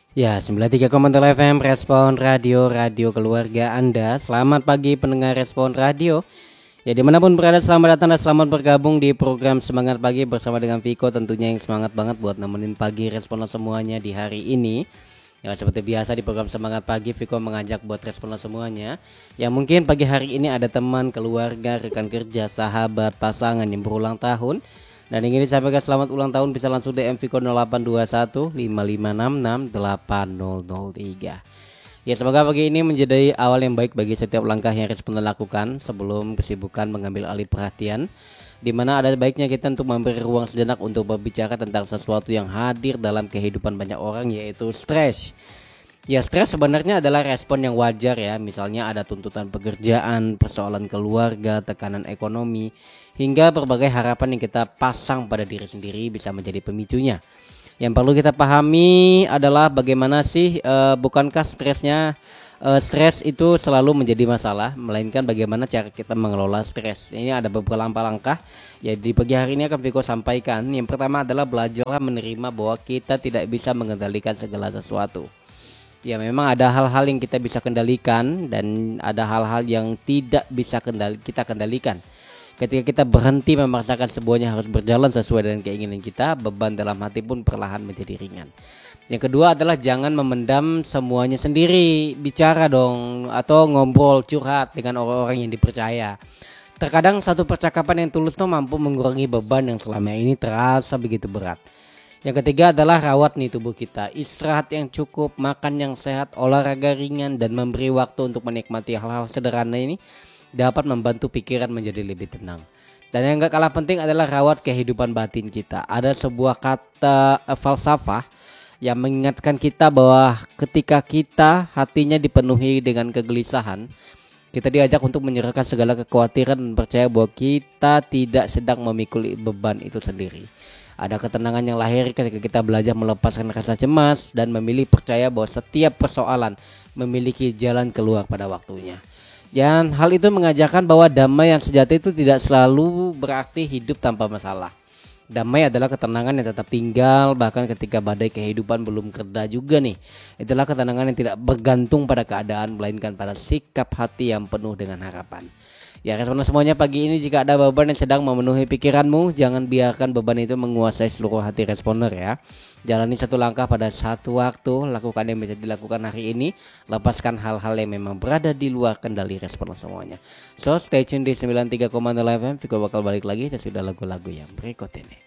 Ya, 93,3 FM Respon Radio, radio keluarga Anda. Selamat pagi pendengar Respon Radio. Ya, dimanapun berada, selamat datang dan selamat bergabung di program Semangat Pagi bersama dengan Viko. Tentunya yang semangat banget buat nemenin pagi respon semuanya di hari ini. Ya, seperti biasa di program Semangat Pagi, Viko mengajak buat respon semuanya. Ya, mungkin pagi hari ini ada teman, keluarga, rekan kerja, sahabat, pasangan yang berulang tahun dan ingin disampaikan selamat ulang tahun, bisa langsung DM Viko 0821 5566 8003. Ya, semoga pagi ini menjadi awal yang baik bagi setiap langkah yang respon lakukan sebelum kesibukan mengambil alih perhatian, di mana ada baiknya kita untuk memberi ruang sejenak untuk berbicara tentang sesuatu yang hadir dalam kehidupan banyak orang, yaitu stres. Ya, stres sebenarnya adalah respon yang wajar ya. Misalnya ada tuntutan pekerjaan, persoalan keluarga, tekanan ekonomi, hingga berbagai harapan yang kita pasang pada diri sendiri bisa menjadi pemicunya. Yang perlu kita pahami adalah bagaimana sih bukankah stres itu selalu menjadi masalah, melainkan bagaimana cara kita mengelola stres. Ini ada beberapa langkah. Ya, di pagi hari ini akan Viko sampaikan. Yang pertama adalah belajarlah menerima bahwa kita tidak bisa mengendalikan segala sesuatu. Ya, memang ada hal-hal yang kita bisa kendalikan dan ada hal-hal yang tidak bisa kita kendalikan. Ketika kita berhenti memaksakan semuanya harus berjalan sesuai dengan keinginan kita, beban dalam hati pun perlahan menjadi ringan. Yang kedua adalah jangan memendam semuanya sendiri. Bicara dong, atau ngobrol, curhat dengan orang-orang yang dipercaya. Terkadang satu percakapan yang tulus tuh mampu mengurangi beban yang selama ini terasa begitu berat. Yang ketiga adalah rawat nih tubuh kita. Istirahat yang cukup, makan yang sehat, olahraga ringan, dan memberi waktu untuk menikmati hal-hal sederhana ini dapat membantu pikiran menjadi lebih tenang. Dan yang gak kalah penting adalah rawat kehidupan batin kita. Ada sebuah kata falsafah yang mengingatkan kita bahwa ketika kita hatinya dipenuhi dengan kegelisahan, kita diajak untuk menyerahkan segala kekhawatiran dan percaya bahwa kita tidak sedang memikul beban itu sendiri. Ada ketenangan yang lahir ketika kita belajar melepaskan rasa cemas dan memilih percaya bahwa setiap persoalan memiliki jalan keluar pada waktunya. Dan hal itu mengajarkan bahwa damai yang sejati itu tidak selalu berarti hidup tanpa masalah. Damai adalah ketenangan yang tetap tinggal bahkan ketika badai kehidupan belum reda juga nih. Itulah ketenangan yang tidak bergantung pada keadaan melainkan pada sikap hati yang penuh dengan harapan. Ya, respon semuanya pagi ini, jika ada beban yang sedang memenuhi pikiranmu, jangan biarkan beban itu menguasai seluruh hati responder ya. Jalani satu langkah pada satu waktu, lakukan yang bisa dilakukan hari ini, lepaskan hal-hal yang memang berada di luar kendali responder semuanya. So, stay tune di 93,0 FM, Viko bakal balik lagi sesudah lagu-lagu yang berikut ini.